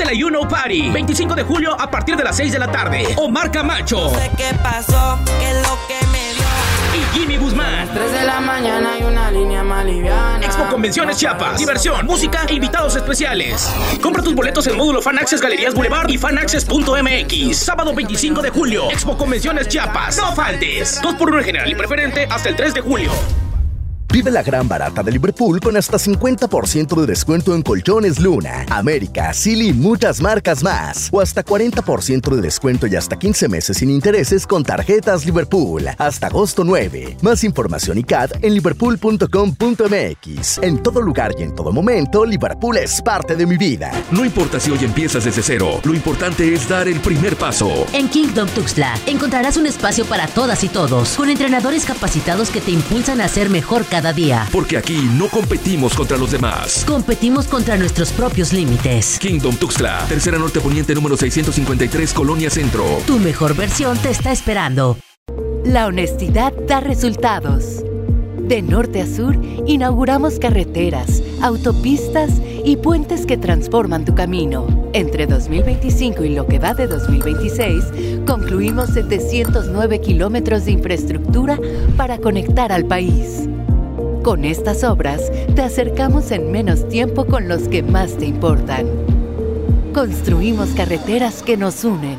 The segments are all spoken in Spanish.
Únete a la You Know Party, 25 de julio a partir de las 6 de la tarde. Omar Camacho. No sé qué pasó, qué es lo que me dio. Y Jimmy Guzmán. 3 de la mañana hay una línea más liviana. Expo Convenciones Chiapas. Diversión, música e invitados especiales. Compra tus boletos en módulo Fan Access Galerías Boulevard y fanaccess.mx. Sábado 25 de julio. Expo Convenciones Chiapas. No faltes. 2x1 en general y preferente hasta el 3 de julio. Vive la gran barata de Liverpool con hasta 50% de descuento en colchones Luna, América, Silly y muchas marcas más. O hasta 40% de descuento y hasta 15 meses sin intereses con tarjetas Liverpool. Hasta agosto 9. Más información y CAD en liverpool.com.mx. En todo lugar y en todo momento, Liverpool es parte de mi vida. No importa si hoy empiezas desde cero, lo importante es dar el primer paso. En Kingdom Tuxtla encontrarás un espacio para todas y todos, con entrenadores capacitados que te impulsan a ser mejor cada día. Porque aquí no competimos contra los demás. Competimos contra nuestros propios límites. Kingdom Tuxtla, Tercera Norte Poniente número 653, Colonia Centro. Tu mejor versión te está esperando. La honestidad da resultados. De norte a sur, inauguramos carreteras, autopistas y puentes que transforman tu camino. Entre 2025 y lo que va de 2026, concluimos 709 kilómetros de infraestructura para conectar al país. Con estas obras, te acercamos en menos tiempo con los que más te importan. Construimos carreteras que nos unen.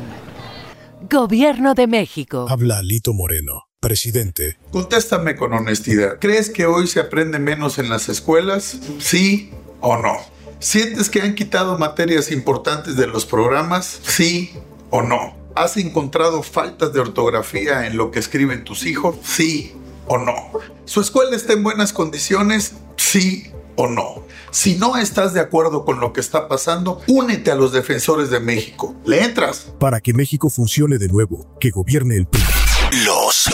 Gobierno de México. Habla Alito Moreno, presidente. Contéstame con honestidad. ¿Crees que hoy se aprende menos en las escuelas? ¿Sí o no? ¿Sientes que han quitado materias importantes de los programas? ¿Sí o no? ¿Has encontrado faltas de ortografía en lo que escriben tus hijos? ¿Sí o no? ¿Su escuela está en buenas condiciones? ¿Sí o no? Si no estás de acuerdo con lo que está pasando, únete a los defensores de México. ¿Le entras? Para que México funcione de nuevo, que gobierne el PRI. Los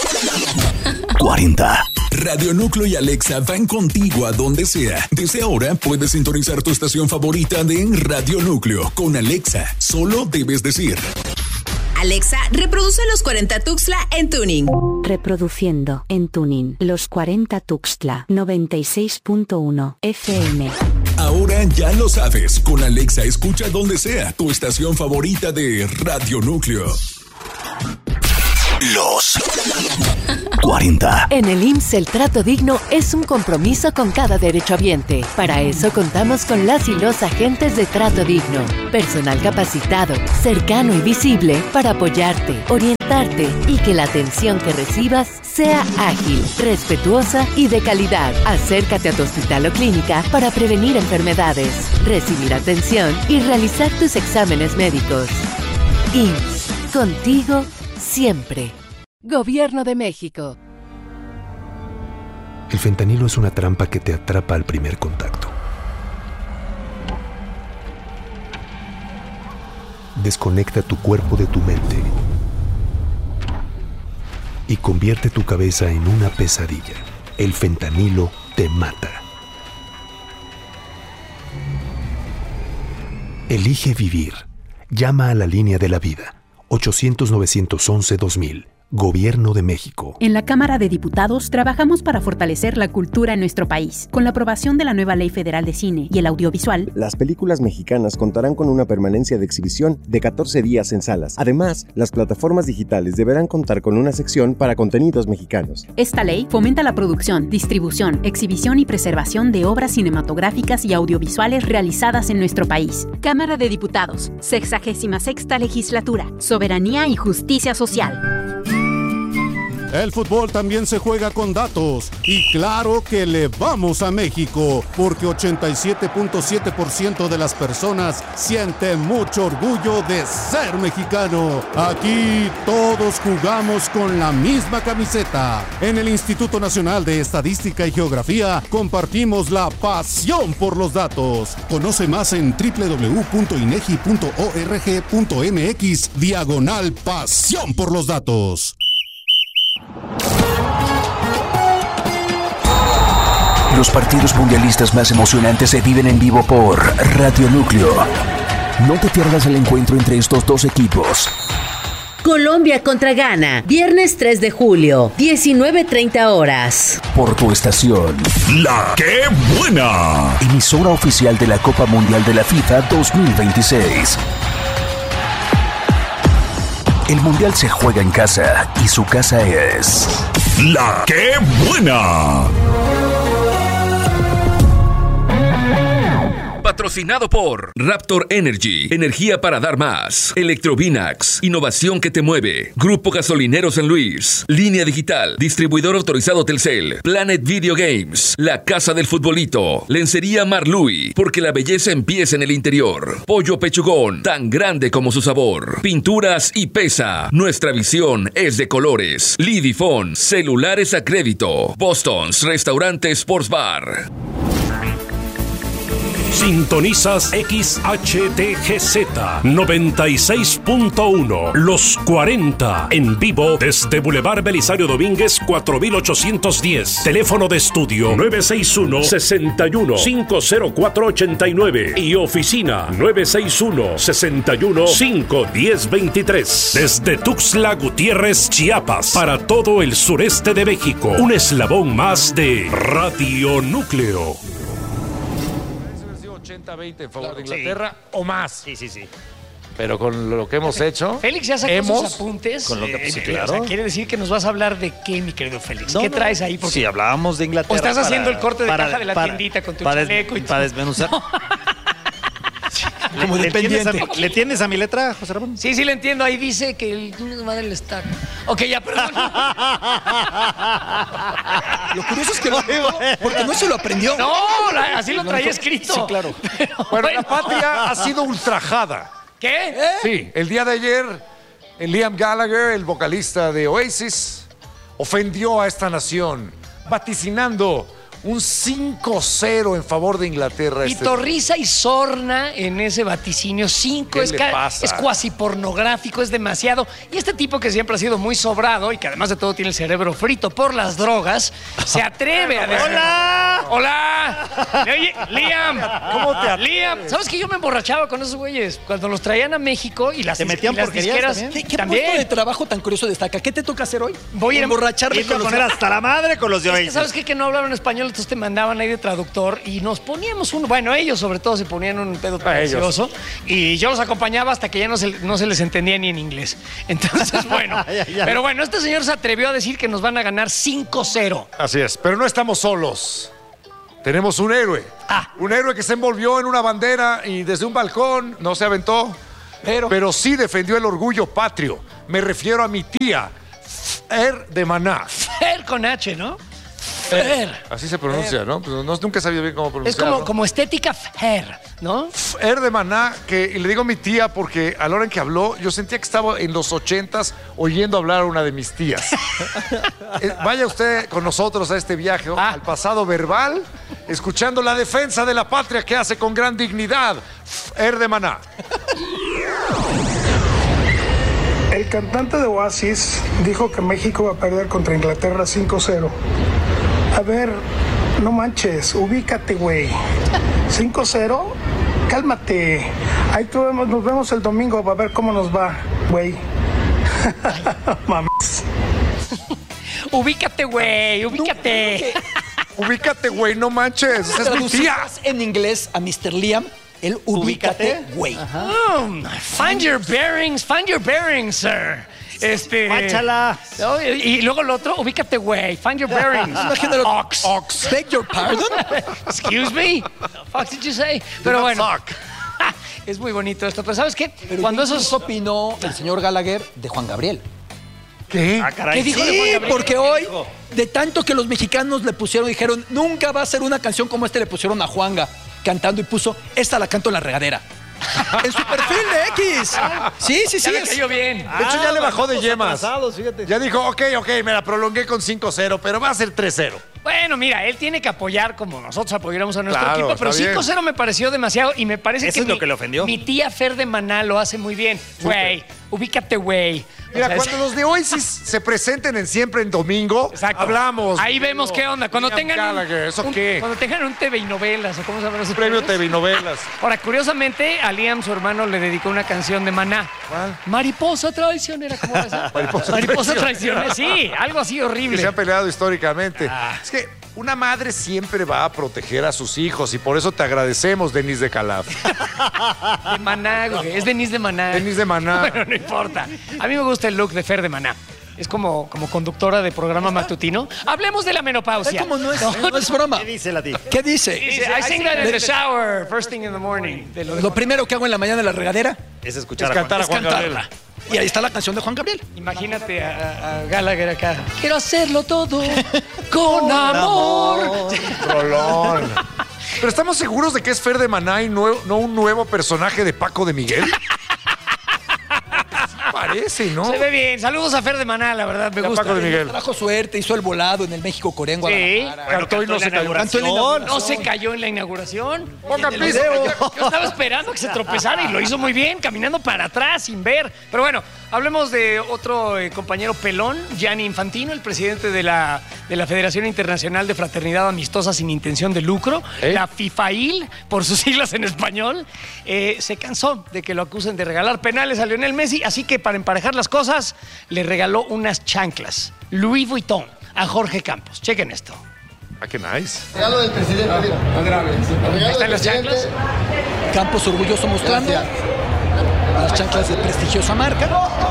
40. Radio Núcleo y Alexa van contigo a donde sea. Desde ahora puedes sintonizar tu estación favorita de Radio Núcleo. Con Alexa, solo debes decir: Alexa, reproduce Los 40 Tuxtla en tuning. Reproduciendo en tuning Los 40 Tuxtla 96.1 FM. Ahora ya lo sabes. Con Alexa escucha donde sea tu estación favorita de Radio Núcleo. Los 40. En el IMSS el trato digno es un compromiso con cada derechohabiente. Para eso contamos con las y los agentes de trato digno. Personal capacitado, cercano y visible para apoyarte, orientarte y que la atención que recibas sea ágil, respetuosa y de calidad. Acércate a tu hospital o clínica para prevenir enfermedades, recibir atención y realizar tus exámenes médicos. IMSS, contigo siempre. Gobierno de México. El fentanilo es una trampa que te atrapa al primer contacto. Desconecta tu cuerpo de tu mente y convierte tu cabeza en una pesadilla. El fentanilo te mata. Elige vivir. Llama a la línea de la vida. 800-911-2000. Gobierno de México. En la Cámara de Diputados trabajamos para fortalecer la cultura en nuestro país. Con la aprobación de la nueva Ley Federal de Cine y el Audiovisual, las películas mexicanas contarán con una permanencia de exhibición de 14 días en salas. Además, las plataformas digitales deberán contar con una sección para contenidos mexicanos. Esta ley fomenta la producción, distribución, exhibición y preservación de obras cinematográficas y audiovisuales realizadas en nuestro país. Cámara de Diputados, 66ª Legislatura, Soberanía y Justicia Social. El fútbol también se juega con datos y claro que le vamos a México porque 87.7% de las personas sienten mucho orgullo de ser mexicano. Aquí todos jugamos con la misma camiseta. En el Instituto Nacional de Estadística y Geografía compartimos la pasión por los datos. Conoce más en www.inegi.org.mx/pasión por los datos. Los partidos mundialistas más emocionantes se viven en vivo por Radio Núcleo. No te pierdas el encuentro entre estos dos equipos. Colombia contra Ghana, viernes 3 de julio, 19:30 horas. Por tu estación. La ¡Qué buena! Emisora oficial de la Copa Mundial de la FIFA 2026. El Mundial se juega en casa y su casa es... La ¡Qué buena! Patrocinado por Raptor Energy, energía para dar más. Electrovinax, innovación que te mueve. Grupo Gasolinero San Luis. Línea Digital, distribuidor autorizado Telcel. Planet Video Games, la casa del futbolito. Lencería Marlui, porque la belleza empieza en el interior. Pollo Pechugón, tan grande como su sabor. Pinturas y Pesa, nuestra visión es de colores. Lidifón, celulares a crédito. Boston's, restaurante Sports Bar. Sintonizas XHTGZ 96.1 Los 40 en vivo desde Boulevard Belisario Domínguez 4810. Teléfono de estudio 961-61-50489 y oficina 961-61-51023. Desde Tuxtla Gutiérrez, Chiapas, para todo el sureste de México. Un eslabón más de Radio Núcleo. 80-20 en favor de Inglaterra o más. Sí. Pero con lo que hemos hecho... Félix ya sacó sus apuntes. Con lo que, sí, claro. O sea, quiere decir que nos vas a hablar de qué, mi querido Félix. ¿Qué traes ahí? Porque... Sí, hablábamos de Inglaterra. ¿O estás haciendo el corte de caja de la tiendita con tu chaleco? Para desmenuzar. Como dependiente. ¿Le tienes a mi letra, José Ramón? Sí, le entiendo. Ahí dice que el madre le está... Ok, ya, perdón. Lo curioso es que porque no se lo aprendió. No, así lo traía escrito. Sí, claro. Bueno, la patria ha sido ultrajada. ¿Qué? Sí, el día de ayer, el Liam Gallagher, el vocalista de Oasis, ofendió a esta nación, vaticinando un 5-0 en favor de Inglaterra. Pitorrisa y sorna en ese vaticinio. 5 es cuasi pornográfico, es demasiado. Y este tipo que siempre ha sido muy sobrado y que además de todo tiene el cerebro frito por las drogas, se atreve a decir... ¡Hola! Oye, Liam. ¿Cómo te atreves? Liam, ¿sabes que yo me emborrachaba con esos güeyes? Cuando los traían a México y las ¿te metían porquerías también? ¿Qué puesto de trabajo tan curioso destaca? ¿Qué te toca hacer hoy? Voy a emborracharme con poner hasta la madre con los de Oasis. ¿Sabes qué? Que no hablaban español, entonces te mandaban ahí de traductor y nos poníamos bueno, ellos sobre todo se ponían un pedo precioso y yo los acompañaba hasta que ya no se les entendía ni en inglés. Entonces, bueno. Pero bueno, este señor se atrevió a decir que nos van a ganar 5-0. Así es, pero no estamos solos. Tenemos un héroe. Un héroe que se envolvió en una bandera y desde un balcón no se aventó, pero sí defendió el orgullo patrio. Me refiero a mi tía, Fer de Maná. Fer con H, ¿no? Fer. Así se pronuncia, ¿no? Pues nunca he sabido bien cómo pronunciarlo. Es como estética Fer, ¿no? Fer de Maná, que le digo mi tía porque a la hora en que habló, yo sentía que estaba en los 80s oyendo hablar a una de mis tías. Vaya usted con nosotros a este viaje al pasado verbal, escuchando la defensa de la patria que hace con gran dignidad Fer de Maná. El cantante de Oasis dijo que México va a perder contra Inglaterra 5-0. A ver, no manches, ubícate, güey. 5-0, cálmate. Ahí nos vemos el domingo para ver cómo nos va, güey. Mames. Ubícate, güey, ubícate. Ubícate, güey, no manches. Esa es mi tía. En inglés a Mr. Liam. El ubícate, güey. Find your bearings, sir. Máchala. Y luego lo otro, ubícate, güey. Find your bearings. Ox. Beg your pardon? Excuse me? The fuck did you say? Pero bueno. Es muy bonito esto. Pero ¿sabes qué? Pero cuando eso opinó el señor Gallagher de Juan Gabriel. ¿Qué? ¿Qué dijo de Juan Gabriel? Porque hoy, de tanto que los mexicanos le pusieron, dijeron, nunca va a ser una canción como esta, le pusieron a Juanga cantando y puso, esta la canto en la regadera. En su perfil de X. Sí. Ya le cayó bien. De hecho, ya le bajó de yemas. Ya dijo, ok, me la prolongué con 5-0, pero va a ser 3-0. Bueno, mira, él tiene que apoyar como nosotros apoyáramos a nuestro Claro, equipo, pero está bien. 5-0 me pareció demasiado y me parece ¿Eso que es lo que le ofendió? mi tía Fer de Maná lo hace muy bien. Güey, ubícate, güey. Mira, O sea, cuando los de Oasis se presenten en Siempre en Domingo, hablamos. Ahí vemos qué onda. Cuando Liam tengan Gallagher, ¿eso qué? Cuando tengan un TV y novelas, o cómo se llama ese Premio TV y novelas. Ahora, curiosamente, a Liam, su hermano, le dedicó una canción de Maná. ¿Cuál? Mariposa traicionera, ¿cómo era esa? Mariposa traicionera, sí, algo así Que horrible. se han peleado históricamente. Es que una madre siempre va a proteger a sus hijos y por eso te agradecemos, Denise de Calaf. De Maná, güey. Es Denise de Maná. Denise de Maná. Bueno, no importa. A mí me gusta el look de Fer de Maná. Es como conductora de programa matutino. Hablemos de la menopausia. ¿Cómo no es broma? ¿Qué dice la tía? ¿Qué dice? Dice, I sing that in the shower, first thing in the morning. Lo primero que hago en la mañana en la regadera Es escuchar Es a cantar a Juan Gabriel. cantarla. Y ahí está la canción de Juan Gabriel. Imagínate a Gallagher acá. Quiero hacerlo todo con amor. Rolón. Pero estamos seguros de que es Fer de Maná y no un nuevo personaje de Paco de Miguel. Parece, ¿no? Se ve bien. Saludos a Fer de Maná, la verdad, me Y a gusta. Paco de Miguel. Trajo suerte, hizo el volado en el México-Corea en Guadalajara. Cantó y no se cayó. Cantó en la inauguración. No se cayó en la inauguración. Pongan En piso. Yo estaba esperando que se tropezara y lo hizo muy bien, caminando para atrás sin ver. Pero bueno, hablemos de otro compañero pelón, Gianni Infantino, el presidente de la Federación Internacional de Fraternidad Amistosa sin Intención de Lucro, la FIFAIL, por sus siglas en español. Se cansó de que lo acusen de regalar penales a Lionel Messi, así que para emparejar las cosas, le regaló unas chanclas Louis Vuitton a Jorge Campos. Chequen esto. Ah, qué nice. Regalo del presidente. Ahí están las chanclas. Campos orgulloso mostrando las chanclas de prestigiosa marca.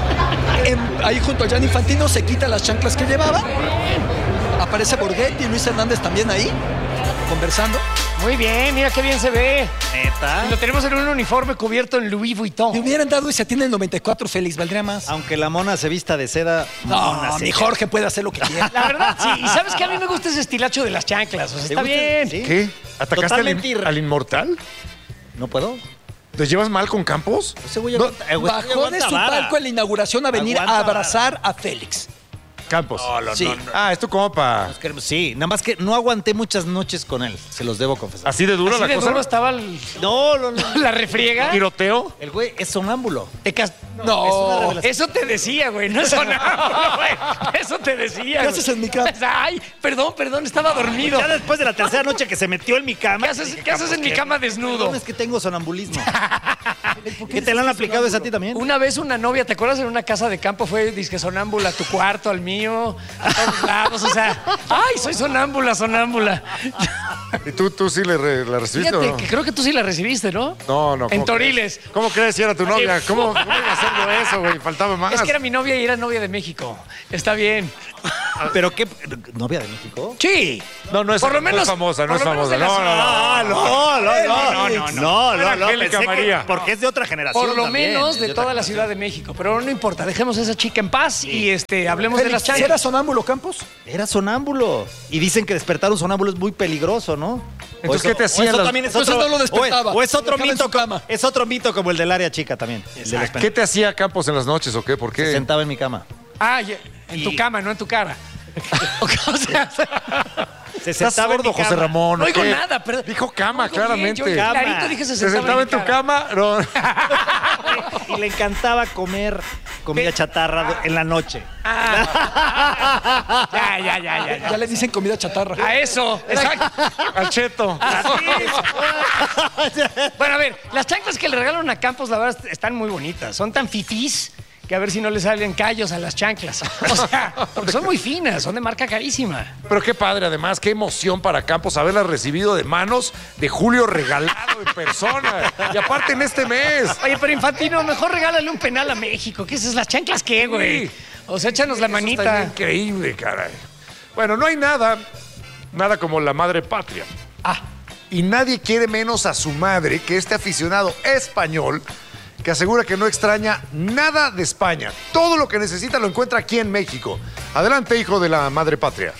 Ahí junto a Gianni Infantino se quita las chanclas que llevaba. Aparece Borghetti y Luis Hernández también ahí, conversando. Muy bien, mira qué bien se ve. Neta. Y lo tenemos en un uniforme cubierto en Louis Vuitton. Me hubieran dado y se tiene el 94, Félix, valdría más. Aunque la mona se vista de seda. No, mi Jorge puede hacer lo que quiera. La verdad, sí. Y sabes que a mí me gusta ese estilacho de las chanclas. O sea, está bien. ¿Sí? ¿Qué? ¿Atacaste Totalmente al inmortal? No puedo. ¿Te llevas mal con Campos? Ese güey No, Bajó de su palco en la inauguración a venir a abrazar a Félix. Campos. Sí. Ah, es tu compa. Sí, nada más que no aguanté muchas noches con él, se los debo confesar. ¿Así de duro Así la de cosa? duro estaba No. la refriega. ¿Tiroteo? El güey es sonámbulo. No, es una revelación. eso te decía, güey. No es sonámbulo, güey. Eso te decía. ¿Qué haces en mi cama? Ay, perdón, estaba dormido. Ya después de la tercera noche que se metió en mi cama. ¿Qué haces en mi cama desnudo? No, es que tengo sonambulismo. ¿Qué te la han aplicado esa a ti también? Una vez una novia, ¿te acuerdas? En una casa de campo fue disque sonámbula a tu cuarto, al mío, a todos lados, o sea, ¡ay, soy sonámbula! ¿Y tú sí la recibiste Fíjate o no? que creo que tú sí la recibiste, ¿no? No. En ¿cómo Toriles. crees? ¿Cómo crees si era tu novia? ¿Cómo iba a hacerlo eso, güey? Faltaba más. Es que era mi novia y era novia de México. Está bien. ¿Pero qué? ¿Novia de México? Sí. No es, Por lo menos- no es famosa, no por es lo menos famosa. de la No. No, Angélica pensé que- María. porque es de otra generación. Por lo también, menos es de otra toda la Ciudad de México. Pero no importa, dejemos a esa chica en paz y hablemos de las Félix, chanclas. ¿era sonámbulo, Campos? Era sonámbulo. Y dicen que despertar un sonámbulo es muy peligroso, ¿no? Entonces, ¿qué te hacían eso las- también es Entonces otro, no lo despertaba. O es otro Lo dejaba en mito. su cama. Es otro mito como el del área chica también. El de los ¿Qué te hacía Campos en las noches o qué? ¿Por Se qué? sentaba en mi cama. Ah, en tu cama, no en tu cara. O sea, Se ¿Estás sentaba en mi sordo, cama. José Ramón? no ¿o oigo qué? nada, pero Dijo cama, Oigo bien, claramente. yo clarito dije se ¿Se sentaba en tu cama? No. Y le encantaba comer comida chatarra en la noche. Ya. Ya le dicen comida chatarra. A eso, exacto. Al cheto. Bueno, a ver, las chanclas que le regalaron a Campos, la verdad, están muy bonitas. Son tan fifís que a ver si no le salen callos a las chanclas. O sea, porque son muy finas, son de marca carísima. Pero qué padre, además, qué emoción para Campos haberla recibido de manos de Julio regalado en persona. Y aparte en este mes. Oye, pero Infantino, mejor regálale un penal a México. ¿Qué es eso? ¿Las chanclas qué, güey? O sea, échanos la Eso está manita. increíble, caray. Bueno, no hay nada como la madre patria. Y nadie quiere menos a su madre que este aficionado español que asegura que no extraña nada de España. Todo lo que necesita lo encuentra aquí en México. Adelante, hijo de la madre patria.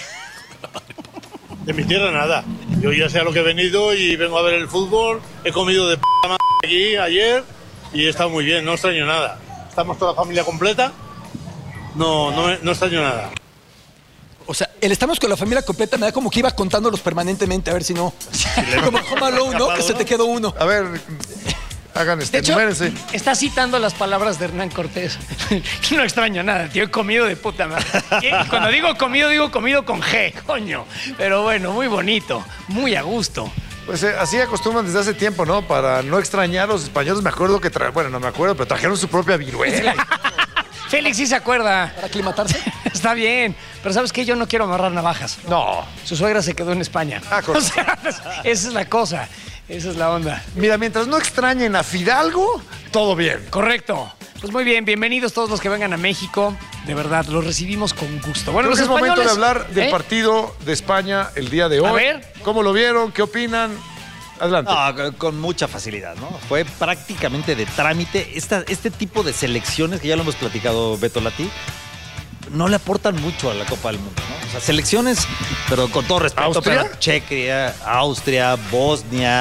De mi tierra nada. Yo ya sé a lo que he venido y vengo a ver el fútbol. He comido de p*** aquí ayer y he estado muy bien, no extraño nada. Estamos toda la familia completa. No extraño nada. O sea, el estamos con la familia completa me da como que iba contándolos permanentemente, a ver si no. Como Home Alone, ¿no? Que se te quedó uno. A ver, hagan De hecho, numérense. está citando las palabras de Hernán Cortés. No extraño nada, tío. He comido de puta madre. Y cuando digo comido con G, coño. Pero bueno, muy bonito, muy a gusto. Pues así acostumbran desde hace tiempo, ¿no? Para no extrañar a los españoles. Me acuerdo que bueno, no me acuerdo, pero trajeron su propia viruela. Félix sí se acuerda. ¿Para aclimatarse? Está bien. Pero ¿sabes qué? Yo no quiero amarrar navajas. No. Su suegra se quedó en España. O sea, esa es la cosa. Esa es la onda. Mira, mientras no extrañen a Fidalgo, todo bien. Correcto. Pues muy bien, bienvenidos todos los que vengan a México. De verdad, los recibimos con gusto. Bueno, creo que es momento de hablar del ¿eh? partido de España el día de hoy. A ver. ¿Cómo lo vieron? ¿Qué opinan? Adelante. No, con mucha facilidad, ¿no? Fue prácticamente de trámite. Este tipo de selecciones, que ya lo hemos platicado, Beto Lati, no le aportan mucho a la Copa del Mundo, ¿no? O sea, selecciones, pero con todo respeto, ¿Austria? pero Chequia, Austria, Bosnia,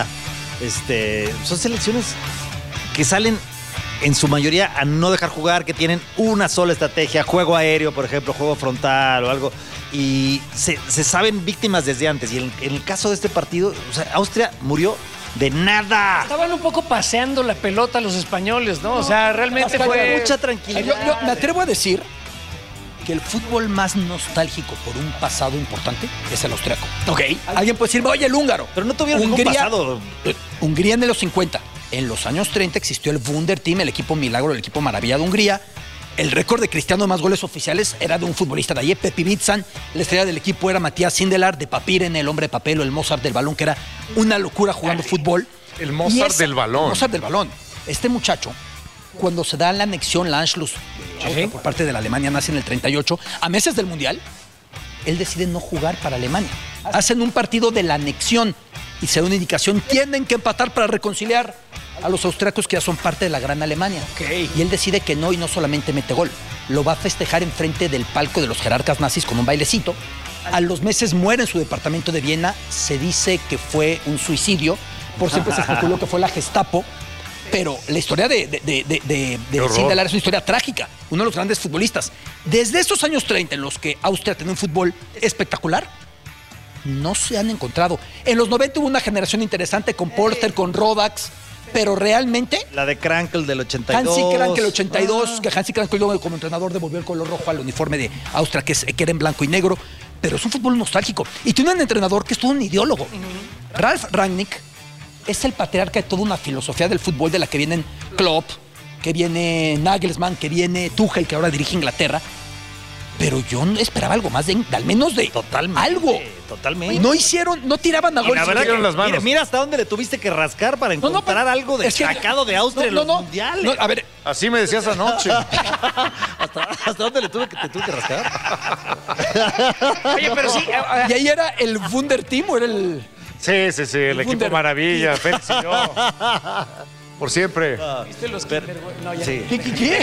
son selecciones que salen en su mayoría a no dejar jugar, que tienen una sola estrategia, juego aéreo, por ejemplo, juego frontal o algo, y se saben víctimas desde antes. Y en el caso de este partido, o sea, Austria murió de nada. Estaban un poco paseando la pelota los españoles, ¿no? O sea, realmente fue mucha tranquilidad. Yo me atrevo a decir que el fútbol más nostálgico por un pasado importante es el austriaco. Ok. Alguien puede decir, oye, el húngaro. Pero no tuvieron ningún pasado. Hungría en los 50. En los años 30 existió el Wunder Team, el equipo milagro, el equipo maravilla de Hungría. El récord de Cristiano de más goles oficiales era de un futbolista de allí, Pepi Bitzan. La estrella del equipo era Matías Sindelar, de Papiren, el hombre de papel o el Mozart del balón, que era una locura jugando fútbol. El Mozart del balón. El Mozart del balón. Este muchacho, cuando se da la anexión, la Anschluss, por parte de la Alemania nazi en el 38, a meses del Mundial, él decide no jugar para Alemania. Hacen un partido de la anexión y se da una indicación, tienen que empatar para reconciliar a los austriacos que ya son parte de la gran Alemania. Okay. Y él decide que no y no solamente mete gol, lo va a festejar enfrente del palco de los jerarcas nazis con un bailecito. A los meses muere en su departamento de Viena, se dice que fue un suicidio, por siempre se especuló que fue la Gestapo, pero la historia de Sindelar es una historia trágica, uno de los grandes futbolistas. Desde esos años 30 en los que Austria tenía un fútbol espectacular, no se han encontrado. En los 90 hubo una generación interesante con Porter, con Rodax, pero realmente... La de Krankel del 82. Hansi Krankel 82, que Hansi Krankel luego como entrenador devolvió el color rojo al uniforme de Austria, que era en blanco y negro, pero es un fútbol nostálgico. Y tiene un entrenador que es todo un ideólogo. Ralf Rangnick es el patriarca de toda una filosofía del fútbol de la que vienen Klopp, que viene Nagelsmann, que viene Tuchel, que ahora dirige Inglaterra. Pero yo no esperaba algo más al menos de algo. Totalmente. No tiraban a gol. La verdad que las manos. Mira hasta dónde le tuviste que rascar para encontrar algo destacado de Austria en los mundiales. No, a ver. Así me decías anoche. ¿Hasta dónde te tuve que rascar? Oye, pero sí. ¿Y ahí era el Wunder Team o era el...? Sí, el equipo maravilla, Félix y yo. Por siempre. ¿Viste los Kinder, güey? No, ya. Sí. ¿Qué?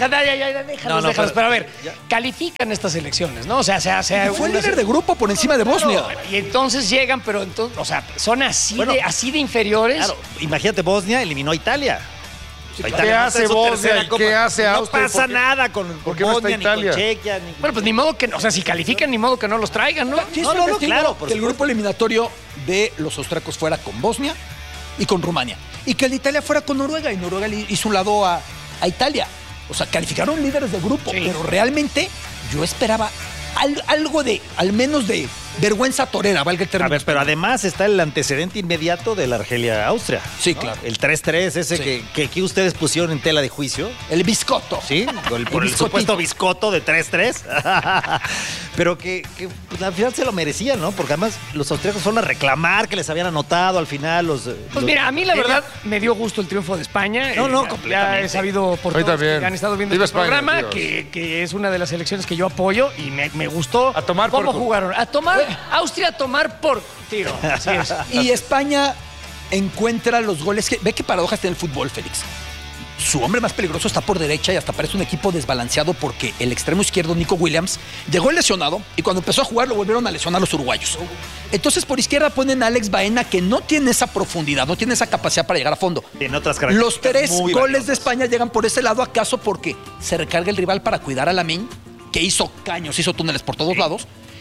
Déjalos. Pero a ver, califican estas elecciones, ¿no? O sea, fue el líder de grupo por encima de Bosnia. Y entonces llegan, pero entonces, o sea, son así de inferiores. Claro, imagínate, Bosnia eliminó a Italia. ¿Qué hace Bosnia y qué hace Austria? No pasa nada con Bosnia ni con Chequia. Bueno, pues ni modo que, o sea, si califican, ni modo que no los traigan, ¿no? No, claro. Que el grupo eliminatorio de los austriacos fuera con Bosnia y con Rumania. Y que el de Italia fuera con Noruega. Y Noruega le hizo un lado a Italia. O sea, calificaron líderes del grupo. Sí. Pero realmente yo esperaba algo de, al menos de vergüenza torera, valga el término. A ver, pero además está el antecedente inmediato de la Argelia-Austria. Sí, ¿no? claro. El 3-3 ese que ustedes pusieron en tela de juicio. El biscotto. Sí, por el supuesto biscotto de 3-3. Pero que pues, al final se lo merecían, ¿no? Porque además los austriacos fueron a reclamar que les habían anotado al final mira, a mí la verdad me dio gusto el triunfo de España. Completamente. Ya he sabido por todos que han estado viendo este programa que es una de las selecciones que yo apoyo y me gustó a tomar cómo jugaron. A tomar, Austria a tomar por tiro. Así es. Y España encuentra los goles. Ve qué paradojas tiene el fútbol, Félix. Su hombre más peligroso está por derecha y hasta parece un equipo desbalanceado porque el extremo izquierdo, Nico Williams, llegó lesionado y cuando empezó a jugar lo volvieron a lesionar los uruguayos. Entonces por izquierda ponen a Alex Baena, que no tiene esa profundidad, no tiene esa capacidad para llegar a fondo. Tiene otras características. Los 3 goles valiosas de España llegan por ese lado, ¿acaso porque se recarga el rival para cuidar a Lamine, que hizo caños, hizo túneles por todos lados?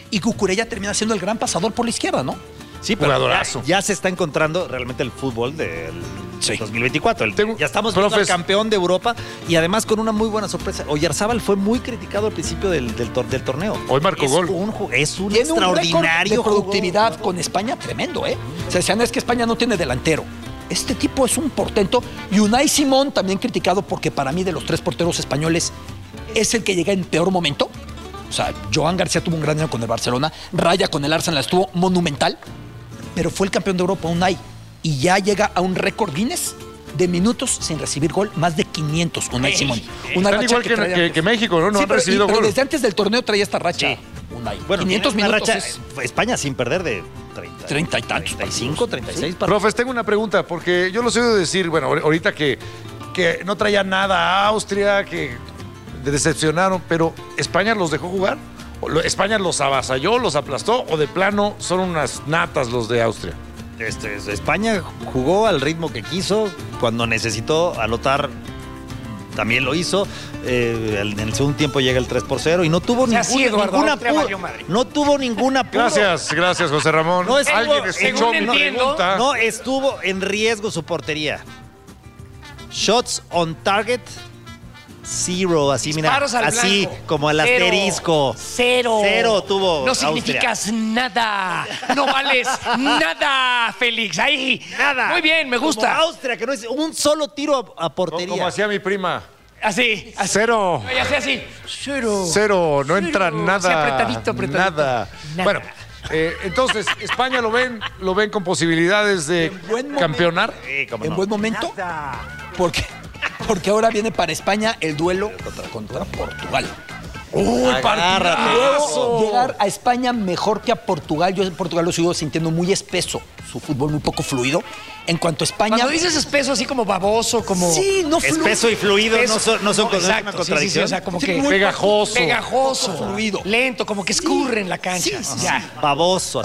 y Cucurella termina siendo el gran pasador por la izquierda, ¿no? Sí, pero ya se está encontrando realmente el fútbol del 2024. Ya estamos viendo al campeón de Europa y además con una muy buena sorpresa. Oyarzábal fue muy criticado al principio del torneo. Hoy marcó gol. Es un extraordinario de productividad con España tremendo, ¿eh? Se decían, es que España no tiene delantero. Este tipo es un portento. Y Unai Simón, también criticado porque para mí de los 3 porteros españoles es el que llega en peor momento. O sea, Joan García tuvo un gran año con el Barcelona, Raya con el Arsenal estuvo monumental, pero fue el campeón de Europa, Unai, y ya llega a un récord Guinness de minutos sin recibir gol, más de 500, Unai Simón. Una racha igual que México, ¿no? No han recibido gol. Pero desde antes del torneo traía esta racha, Unai. Bueno, 500 minutos. Racha, España sin perder de 30 y tantos. 35, 36 partidos. Profes, tengo una pregunta, porque yo los he oído decir, bueno, ahorita que no traía nada a Austria, que decepcionaron, pero ¿España los dejó jugar? ¿España los avasalló, los aplastó o de plano son unas natas los de Austria? España jugó al ritmo que quiso, cuando necesitó anotar también lo hizo. En el segundo tiempo llega el 3-0 y no tuvo ninguna Gracias, José Ramón. No estuvo en riesgo su portería. Shots on target, 0, así Disparos mira, así blanco. como el asterisco. Cero tuvo. No significas nada. No vales nada, Félix. Ahí. Nada. Muy bien, me gusta. Como Austria, que no es un solo tiro a portería. Como hacía mi prima. Así. 0. Ya hacía así. 0. No entra nada. Sí, apretadito. Nada. Bueno. Entonces, España lo ven con posibilidades de campeonar. En buen momento. Porque ahora viene para España el duelo contra Portugal. Partidazo. Y luego llegar a España mejor que a Portugal. Yo en Portugal lo sigo sintiendo muy espeso, su fútbol muy poco fluido. En cuanto a España... Cuando dices espeso, así como baboso, como... Sí, no fluido. Espeso y fluido no son exacto, una contradicción. Sí, o sea, como que... Pegajoso. Fluido. Lento, como que escurre en la cancha. Baboso.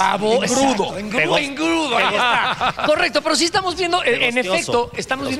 Engrudo. Ahí está. Correcto, pero sí estamos viendo, en efecto,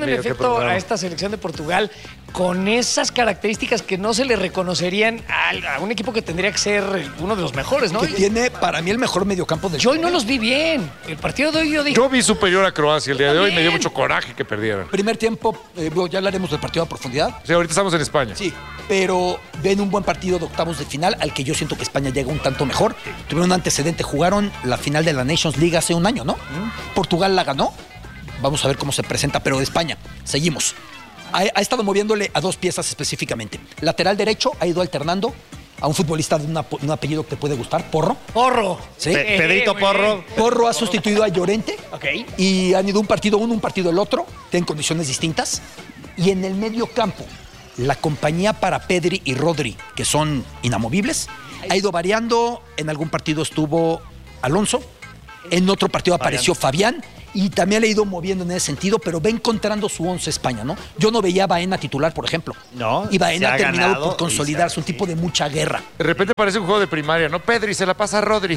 a esta selección de Portugal con esas características que no se le reconocerían a un equipo que tendría que ser uno de los mejores, ¿no? Que tiene, para mí, el mejor mediocampo del Yo hoy no los vi bien. El partido de hoy yo dije... Yo vi superior a Croacia el día de hoy. Me dio mucho coraje que perdieran. Primer tiempo, ya hablaremos del partido a profundidad. Sí, ahorita estamos en España. Sí, pero ven un buen partido de octavos de final al que yo siento que España llega un tanto mejor. Tuvieron un antecedente, jugaron la final de la Nations League hace un año, ¿no? Portugal la ganó. Vamos a ver cómo se presenta, pero de España. Seguimos. Ha estado moviéndole a 2 piezas específicamente. Lateral derecho ha ido alternando a un futbolista de un apellido que te puede gustar, Porro. ¿Sí? Pedrito Porro. Porro ha sustituido a Llorente. Y han ido un partido uno, un partido el otro, en condiciones distintas. Y en el medio campo, la compañía para Pedri y Rodri, que son inamovibles, ha ido variando. En algún partido estuvo Alonso, en otro partido apareció Fabián. Y también le ha ido moviendo en ese sentido, pero va encontrando su 11 España, ¿no? Yo no veía a Baena titular, por ejemplo. No. Y Baena ha terminado por consolidarse, un tipo de mucha guerra. De repente parece un juego de primaria, ¿no? Pedri se la pasa a Rodri.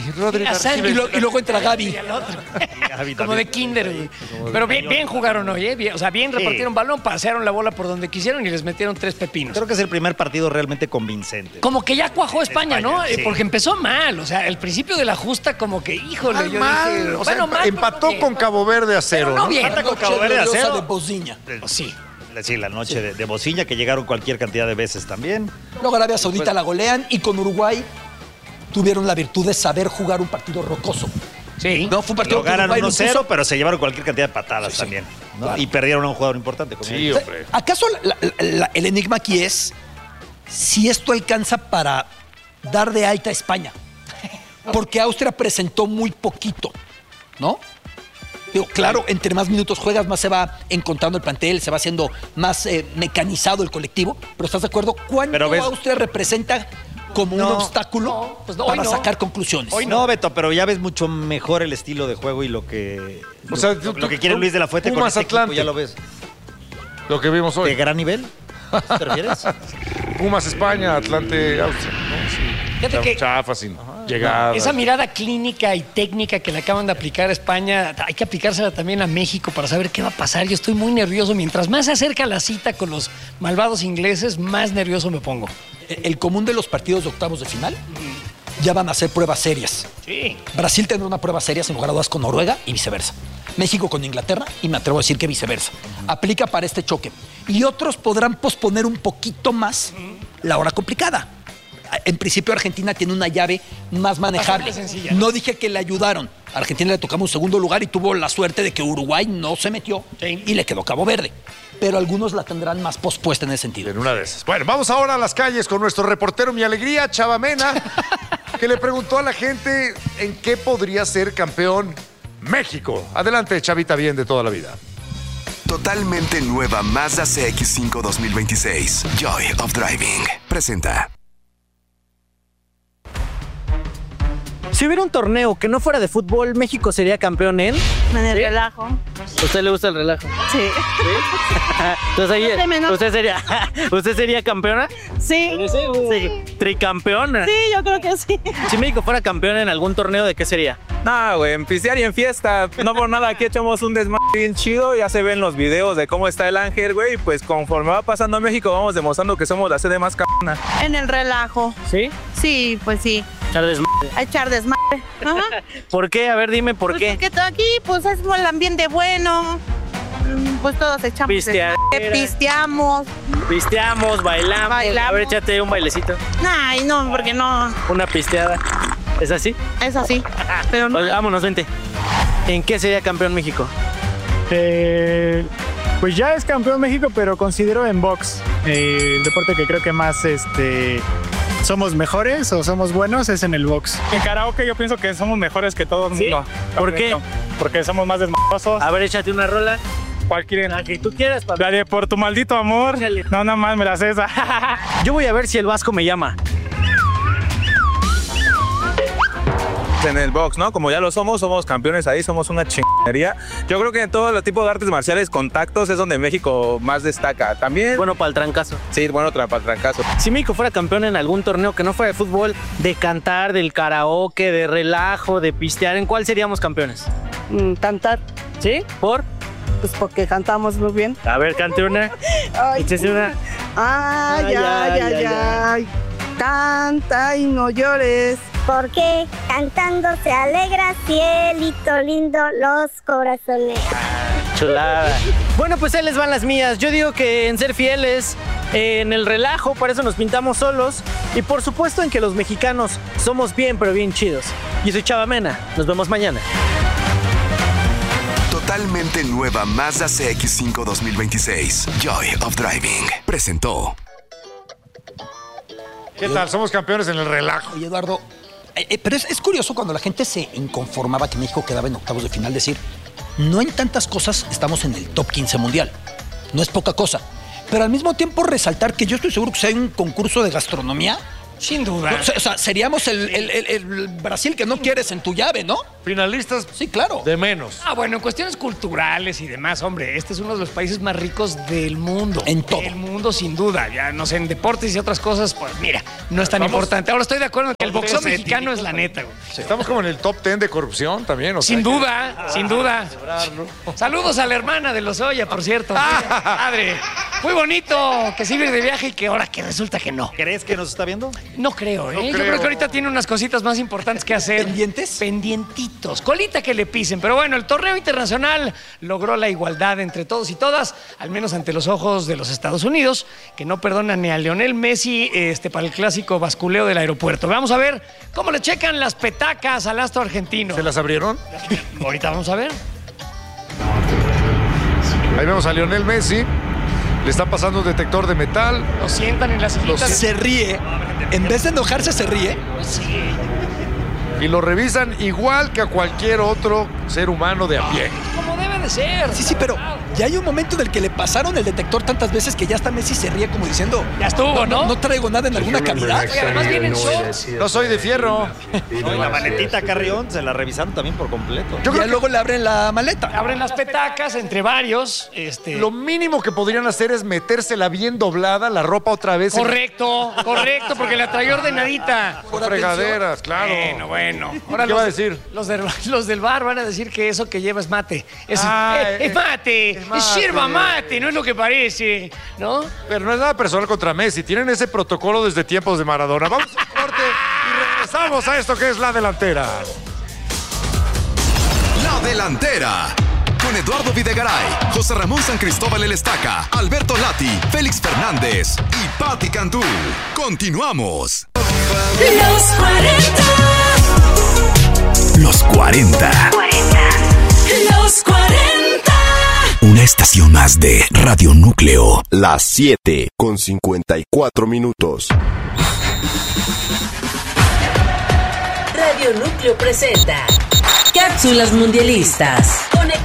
Y luego entra Gavi. Como de kinder. Pero bien jugaron hoy, ¿eh? O sea, bien repartieron balón, pasearon la bola por donde quisieron y les metieron 3 pepinos. Creo que es el primer partido realmente convincente. Como que ya cuajó España, ¿no? Sí. Porque empezó mal. O sea, el principio de la justa como que, híjole, yo dije... O sea, empató con Cabo Verde a 0, no bien. Con Cabo Verde a 0. De Bosniña. Sí. Sí, la noche de Bosniña, que llegaron cualquier cantidad de veces también. Luego Arabia Saudita la golean y con Uruguay tuvieron la virtud de saber jugar un partido rocoso. Sí. No, fue un partido lo ganan 1-0, pero se llevaron cualquier cantidad de patadas también. ¿no? Claro. Y perdieron a un jugador importante. Como hombre. ¿Acaso el enigma aquí es si esto alcanza para dar de alta a España? Porque Austria presentó muy poquito, ¿no? Digo, claro, entre más minutos juegas, más se va encontrando el plantel, se va haciendo más mecanizado el colectivo. Pero ¿estás de acuerdo? ¿Cuánto Austria representa como un obstáculo para sacar conclusiones? Hoy no, Beto, pero ya ves mucho mejor el estilo de juego y lo que quiere Luis de la Fuente con este equipo, ya lo ves. Lo que vimos hoy. ¿De gran nivel? ¿Te refieres? Pumas España, Atlante Austria. ¿no? Sí. Chafa, sin llegar. Esa mirada clínica y técnica que le acaban de aplicar a España, hay que aplicársela también a México para saber qué va a pasar. Yo estoy muy nervioso. Mientras más se acerca la cita con los malvados ingleses, más nervioso me pongo. El común de los partidos de octavos de final ya van a hacer pruebas serias. Sí. Brasil tendrá una prueba seria sin lugar a dudas con Noruega y viceversa. México con Inglaterra y me atrevo a decir que viceversa. Aplica para este choque. Y otros podrán posponer un poquito más la hora complicada. En principio Argentina tiene una llave más manejable. No dije que le ayudaron. A Argentina le tocamos un segundo lugar y tuvo la suerte de que Uruguay no se metió y le quedó Cabo Verde. Pero algunos la tendrán más pospuesta en ese sentido. En una de esas. Bueno, vamos ahora a las calles con nuestro reportero Mi Alegría, Chava Mena, que le preguntó a la gente en qué podría ser campeón México. Adelante, Chavita, bien de toda la vida. Totalmente nueva Mazda CX-5 2026. Joy of Driving. Presenta. Si hubiera un torneo que no fuera de fútbol, ¿México sería campeón en? En el relajo. ¿A usted le gusta el relajo? Sí. Entonces ahí, ¿usted sería campeona? Sí. Sí. ¿Tricampeona? Sí, yo creo que sí. Si México fuera campeón en algún torneo, ¿de qué sería? No, güey, en pistear y en fiesta. No por nada, aquí echamos un desmadre bien chido. Ya se ven los videos de cómo está el Ángel, güey. Pues conforme va pasando a México, vamos demostrando que somos la sede más cabrona. En el relajo. ¿Sí? Sí, pues sí. Echar desmadre. A echar desmadre. Ajá. ¿Por qué? A ver, dime por qué. Porque aquí, pues, es el ambiente bueno. Pues todos echamos pisteamos. Pisteamos, bailamos. A ver, échate un bailecito. Ay, no, porque no. Una pisteada. ¿Es así? Es así, pero no. Vámonos, vente. ¿En qué sería campeón México? Pues ya es campeón México, pero considero en box. El deporte que creo que más somos mejores o somos buenos es en el box. En karaoke yo pienso que somos mejores que todo el mundo. ¿Por qué? Porque somos más desmadrosos. A ver, échate una rola. ¿Cuál quieren? La que tú quieras, papi. La de Por tu maldito amor. Chale. No, nada más me la sé esa. Yo voy a ver si el Vasco me llama. En el box, ¿no? Como ya lo somos campeones ahí, somos una chingonería. Yo creo que en todo el tipo de artes marciales, contactos, es donde México más destaca. También... Bueno para el trancazo. Sí, bueno para el trancazo. Si México fuera campeón en algún torneo que no fuera de fútbol, de cantar, del karaoke, de relajo, de pistear, ¿en cuál seríamos campeones? Cantar. ¿Sí? ¿Por? Pues porque cantamos muy bien. A ver, cante una. Échese una. Ay, ay, ay, ay. Canta y no llores. Porque cantando se alegra, cielito lindo, los corazones. Chulada. Bueno, pues ahí les van las mías. Yo digo que en ser fieles, en el relajo, para eso nos pintamos solos. Y por supuesto en que los mexicanos somos bien, pero bien chidos. Yo soy Chava Mena. Nos vemos mañana. Totalmente nueva Mazda CX-5 2026. Joy of Driving. Presentó. ¿Qué tal? Somos campeones en el relajo. Oye, Eduardo, pero es curioso cuando la gente se inconformaba que México quedaba en octavos de final, decir, no en tantas cosas estamos en el top 15 mundial. No es poca cosa. Pero al mismo tiempo resaltar que yo estoy seguro que si hay un concurso de gastronomía, sin duda. O sea, seríamos el Brasil que no quieres en tu llave, ¿no? Finalistas. Sí, claro. De menos. Bueno, en cuestiones culturales y demás, hombre, este es uno de los países más ricos del mundo. En todo. Del mundo, sin duda. Ya no sé, en deportes y otras cosas, pues mira, no es tan importante. Ahora estoy de acuerdo en que el boxeo mexicano es la neta, güey. Sí. Estamos como en el top 10 de corrupción también, ¿o sea? Sin duda, sin duda. Saludos a la hermana de Lozoya, por cierto. Padre, muy bonito que sigue de viaje y que ahora que resulta que no. ¿Crees que nos está viendo? No creo, ¿eh? Yo creo que ahorita tiene unas cositas más importantes que hacer. ¿Pendientes? Pendientitos. Colita que le pisen. Pero bueno, el torneo internacional logró la igualdad entre todos y todas, al menos ante los ojos de los Estados Unidos, que no perdonan ni a Lionel Messi para el clásico basculeo del aeropuerto. Vamos a ver cómo le checan las petacas al astro argentino. ¿Se las abrieron? Ahorita vamos a ver. Ahí vemos a Lionel Messi. Le están pasando un detector de metal. Lo sientan en las sillitas. Se ríe. En vez de enojarse, se ríe. Sí. Y lo revisan igual que a cualquier otro ser humano de a pie. Como debe de ser. Sí, pero ya hay un momento en el que le pasaron el detector tantas veces que ya hasta Messi se ríe como diciendo... Ya estuvo, ¿no? No traigo nada en alguna cavidad. Oye, además viene en shorts. No soy de fierro. No, y la maletita Carrión se la revisaron también por completo. Yo creo que luego le abren la maleta. Abren las petacas entre varios. Lo mínimo que podrían hacer es metérsela bien doblada, la ropa otra vez. Correcto, porque la traía ordenadita. Con fregaderas, claro. Bueno. Ahora ¿qué va a decir? Los del bar van a decir que eso que lleva es mate. Es mate, es yerba mate, no es lo que parece, ¿no? Pero no es nada personal contra Messi. Tienen ese protocolo desde tiempos de Maradona. Vamos a corte y Regresamos a esto que es La Delantera. La Delantera. Con Eduardo Videgaray, José Ramón San Cristóbal El Estaca, Alberto Lati, Félix Fernández y Patti Cantú. Continuamos. Los 40. Los 40. Los 40. Una estación más de Radio Núcleo. Las 7:54. Radio Núcleo presenta Cápsulas Mundialistas.